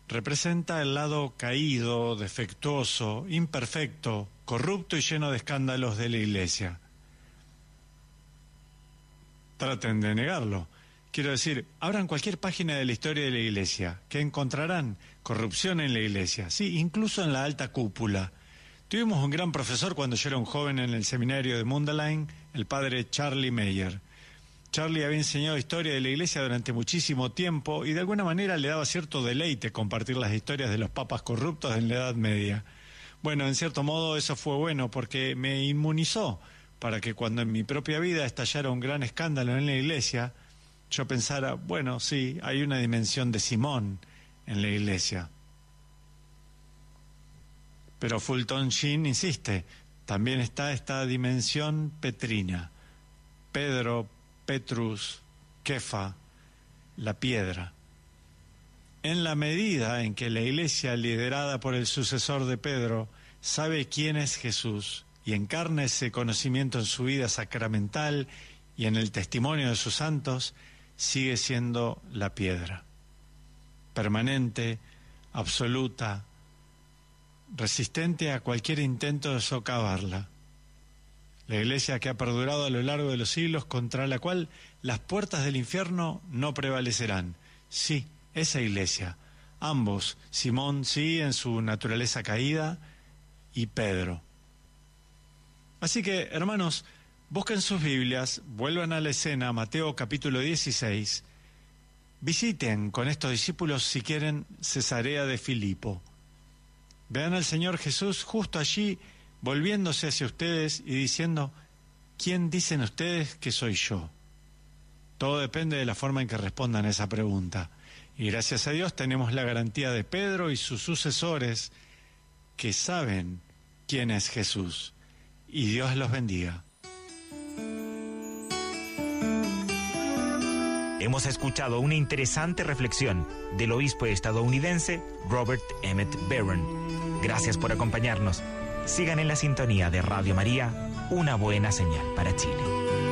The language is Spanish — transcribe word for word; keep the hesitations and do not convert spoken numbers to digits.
representa el lado caído, defectuoso, imperfecto, corrupto y lleno de escándalos de la Iglesia. Traten de negarlo. Quiero decir, abran cualquier página de la historia de la Iglesia, que encontrarán corrupción en la Iglesia, sí, incluso en la alta cúpula. Tuvimos un gran profesor cuando yo era un joven en el seminario de Mundelein, el padre Charlie Meyer. Charlie había enseñado historia de la Iglesia durante muchísimo tiempo y de alguna manera le daba cierto deleite compartir las historias de los papas corruptos en la Edad Media. Bueno, en cierto modo eso fue bueno porque me inmunizó para que cuando en mi propia vida estallara un gran escándalo en la Iglesia, yo pensara, bueno, sí, hay una dimensión de Simón en la Iglesia. Pero Fulton Sheen insiste, también está esta dimensión petrina. Pedro, Petrus, Kefa, la piedra. En la medida en que la Iglesia, liderada por el sucesor de Pedro, sabe quién es Jesús y encarna ese conocimiento en su vida sacramental y en el testimonio de sus santos, sigue siendo la piedra. Permanente, absoluta, resistente a cualquier intento de socavarla. La Iglesia que ha perdurado a lo largo de los siglos, contra la cual las puertas del infierno no prevalecerán. Sí, esa Iglesia. Ambos, Simón, sí, en su naturaleza caída, y Pedro. Así que, hermanos, busquen sus Biblias, vuelvan a la escena, Mateo capítulo dieciséis, visiten con estos discípulos, si quieren, Cesarea de Filipo. Vean al Señor Jesús justo allí, volviéndose hacia ustedes y diciendo, ¿quién dicen ustedes que soy yo? Todo depende de la forma en que respondan a esa pregunta. Y gracias a Dios tenemos la garantía de Pedro y sus sucesores que saben quién es Jesús. Y Dios los bendiga. Hemos escuchado una interesante reflexión del obispo estadounidense Robert Emmett Barron. Gracias por acompañarnos. Sigan en la sintonía de Radio María, una buena señal para Chile.